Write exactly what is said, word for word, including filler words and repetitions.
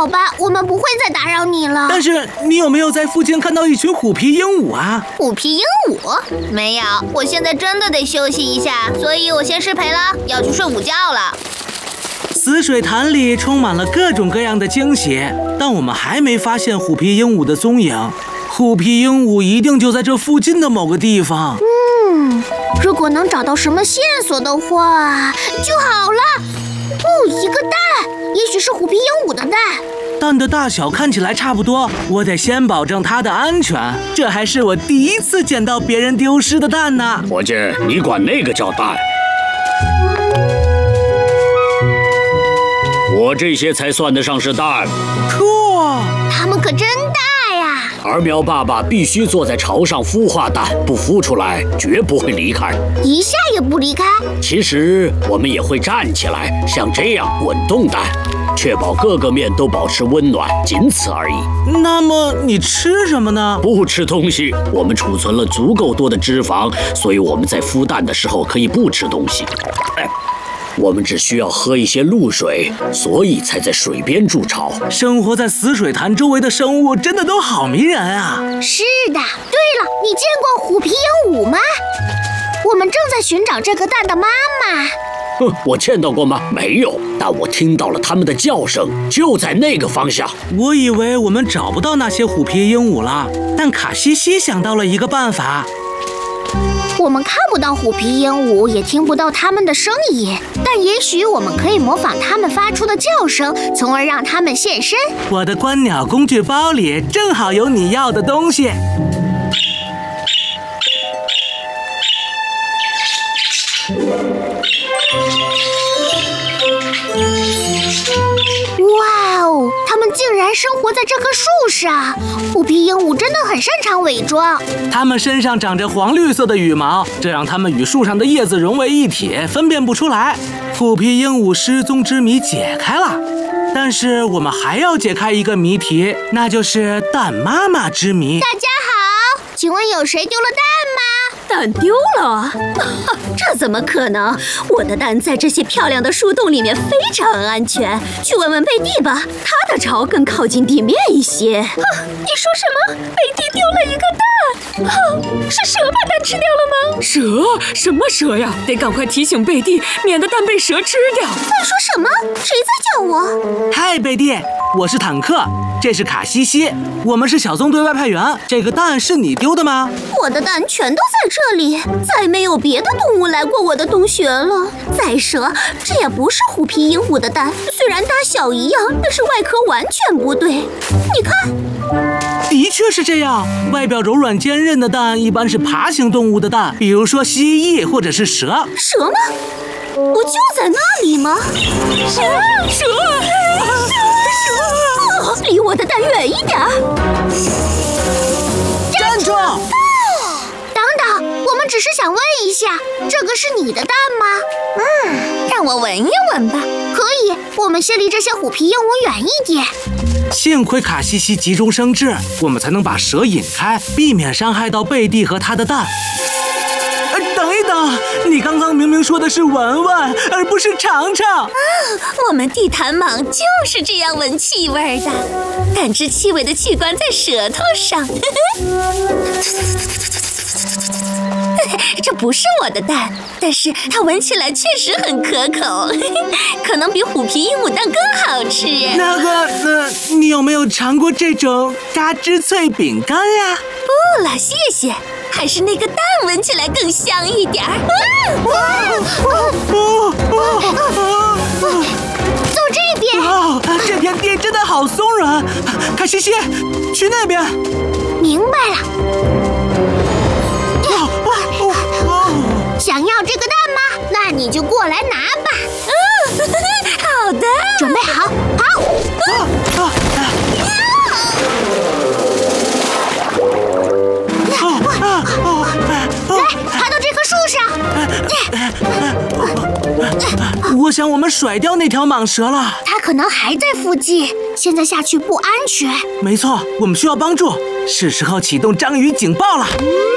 好吧，我们不会再打扰你了。 但是你有没有在附近看到一群虎皮鹦鹉啊？ 虎皮鹦鹉？没有，我现在真的得休息一下，所以我先失陪了，要去睡午觉了。 死水潭里充满了各种各样的惊喜，但我们还没发现虎皮鹦鹉的踪影。虎皮鹦鹉一定就在这附近的某个地方。 嗯，如果能找到什么线索的话就好了。哦，一个蛋，也许是虎皮鹦鹉的蛋。 蛋的大小看起来差不多，我得先保证它的安全。这还是我第一次捡到别人丢失的蛋呢。 伙计，你管那个叫蛋？我这些才算得上是蛋。 嚯， 它们可真大呀！ 儿苗爸爸必须坐在巢上孵化蛋，不孵出来绝不会离开， 一下也不离开。 其实我们也会站起来，像这样滚动蛋，确保各个面都保持温暖，仅此而已。 那么你吃什么呢？ 不吃东西，我们储存了足够多的脂肪，所以我们在孵蛋的时候可以不吃东西。哎，我们只需要喝一些露水，所以才在水边筑巢。 生活在死水潭周围的生物真的都好迷人啊！ 是的。对了，你见过虎皮鹦鹉吗？我们正在寻找这个蛋的妈妈。 哼，我见到过吗？没有，但我听到了它们的叫声，就在那个方向。 我以为我们找不到那些虎皮鹦鹉了，但卡西西想到了一个办法。 我们看不到虎皮鹦鹉，也听不到它们的声音，但也许我们可以模仿它们发出的叫声，从而让它们现身。 我的观鸟工具包里正好有你要的东西。 哇哦，它们竟然生活在这棵树上！虎皮鹦鹉真的很擅长伪装。 它们身上长着黄绿色的羽毛，这让它们与树上的叶子融为一体，分辨不出来。虎皮鹦鹉失踪之谜解开了，但是我们还要解开一个谜题，那就是蛋妈妈之谜。 大家好，请问有谁丢了蛋吗？ 蛋丢了？这怎么可能？我的蛋在这些漂亮的树洞里面非常安全。去问问贝蒂吧，他的巢更靠近地面一些。啊，你说什么？贝蒂丢了一个蛋？啊，是蛇把蛋吃掉了吗？ 蛇？什么蛇呀？得赶快提醒贝蒂，免得蛋被蛇吃掉。 在说什么？谁在叫我？ 嗨，贝蒂，我是坦克，这是卡西西，我们是小纵队外派员。这个蛋是你丢的吗？ 我的蛋全都在这里，再没有别的动物来过我的洞穴了。再说，这也不是虎皮鹦鹉的蛋，虽然大小一样，但是外壳完全不对。你看， 的确是这样。外表柔软坚韧的蛋一般是爬行动物的蛋，比如说蜥蜴或者是蛇。 蛇吗？不就在那里吗？ 蛇！蛇！ 蛇！离我的蛋远一点！ 站住！ 等等，我们只是想问一下，这个是你的蛋吗？嗯，让我闻一闻吧。可以，我们先离这些虎皮鹦鹉远一点。 幸亏卡西西急中生智，我们才能把蛇引开，避免伤害到贝蒂和他的蛋。呃，等一等，你刚刚明明说的是闻闻，而不是尝尝。 啊，我们地毯蟒就是这样闻气味的，感知气味的器官在舌头上。这不是我的蛋，但是它闻起来确实很可口，可能比虎皮鹦鹉蛋更好吃。 那个，呃，你有没有尝过这种嘎吱脆饼干呀？ 不了，谢谢。还是那个蛋闻起来更香一点儿。 走这边。 哦，这片地真的好松软。卡西西，去那边。 明白了。想要这个蛋吗？那你就过来拿吧。 嗯，好的。 准备好，好。啊啊来，爬到这棵树上。 我想我们甩掉那条蟒蛇了。 它可能还在附近，现在下去不安全。 没错，我们需要帮助，是时候启动章鱼警报了。